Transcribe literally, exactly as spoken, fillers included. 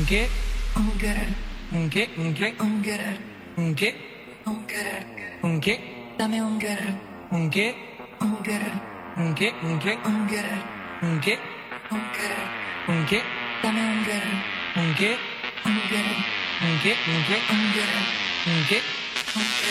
qué? Un querer, ¿Un qué? ¿Un qué? un querer, ¿Un qué? un querer. ¿Un qué? Dame un querer, ¿Un qué? un querer, ¿Un qué? ¿Un qué? un querer, ¿Un qué? un querer. ¿Un qué? Dame un querer, ¿Un qué? un querer, ¿Un qué? ¿Un qué? un querer, ¿Un qué? un querer.